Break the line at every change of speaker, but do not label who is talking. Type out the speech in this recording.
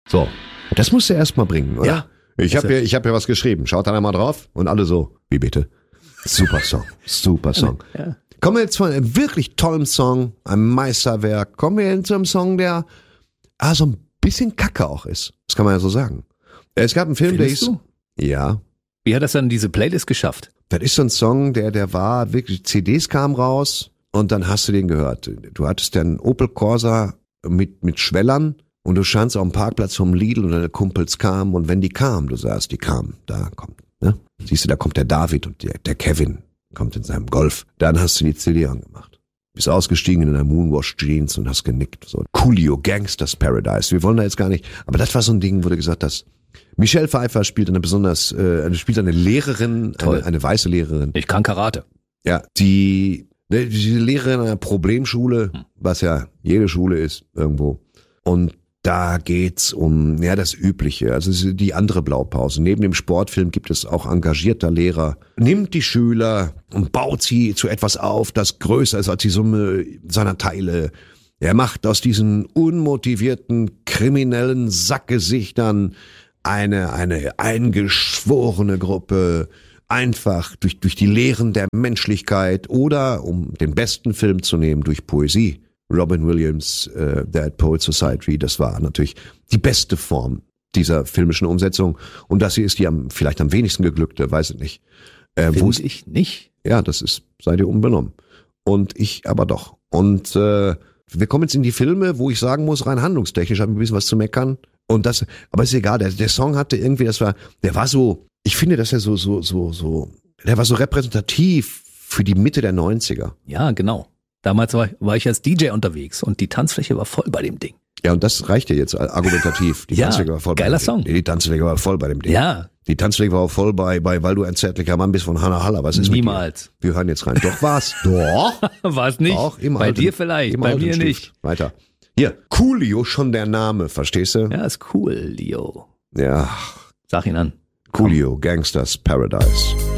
So, das musst du erst mal bringen, oder?
Ja.
Ich habe ja was geschrieben. Schaut da mal drauf und alle so, wie bitte? Super Song, super Song.
Ja.
Kommen wir jetzt von einem wirklich tollen Song, einem Meisterwerk, kommen wir hin zu einem Song, der so ein bisschen kacke auch ist. Das kann man ja so sagen. Es gab einen Film,
Findest
der hieß...
du?
Ja.
Wie hat das dann diese Playlist geschafft?
Das ist so ein Song, der war wirklich, CDs kamen raus und dann hast du den gehört. Du hattest ja einen Opel Corsa mit Schwellern und du standst auf dem Parkplatz vom Lidl und deine Kumpels kamen und wenn die kamen, du sahst, die kamen, da kommt, ne? Siehst du, da kommt der David und der Kevin kommt in seinem Golf. Dann hast du die CD angemacht. Bist ausgestiegen in deiner Moonwash Jeans und hast genickt. So, Coolio, Gangsters Paradise. Wir wollen da jetzt gar nicht, aber das war so ein Ding, wo du gesagt hast, Michelle Pfeiffer spielt eine Lehrerin, eine weiße Lehrerin.
Ich kann Karate.
Ja, die Lehrerin einer Problemschule, was ja jede Schule ist irgendwo. Und da geht's um das Übliche, also die andere Blaupause. Neben dem Sportfilm gibt es auch engagierter Lehrer, nimmt die Schüler und baut sie zu etwas auf, das größer ist als die Summe seiner Teile. Er macht aus diesen unmotivierten, kriminellen Sackgesichtern eine eingeschworene Gruppe, einfach durch die Lehren der Menschlichkeit oder, um den besten Film zu nehmen, durch Poesie. Robin Williams, Dead Poets Society, das war natürlich die beste Form dieser filmischen Umsetzung. Und das hier ist die vielleicht am wenigsten geglückte, weiß ich nicht.
Finde ich nicht.
Ja, sei dir unbenommen. Und ich aber doch. Und wir kommen jetzt in die Filme, wo ich sagen muss, rein handlungstechnisch habe ich ein bisschen was zu meckern. Aber ist egal, der Song hatte irgendwie, der war so, ich finde, dass er der war so repräsentativ für die Mitte der 90er.
Ja, genau. Damals war ich als DJ unterwegs und die Tanzfläche war voll bei dem Ding.
Ja, und das reicht ja jetzt argumentativ. Die Tanzfläche war voll
geiler
bei dem
Song.
Ding. Die Tanzfläche war voll bei dem Ding.
Ja.
Die Tanzfläche war auch voll bei weil du ein zärtlicher Mann bist von Hannah Haller. Was ist
Niemals.
mit dir? Wir hören jetzt rein. Doch, war's. Doch.
War es nicht?
Doch, im
bei
alten,
dir vielleicht,
im
bei
alten
mir
Stift.
nicht.
Weiter. Hier, Coolio, schon der Name, verstehst du?
Ja, ist cool, Leo.
Ja.
Sag ihn an.
Coolio, Gangsters Paradise.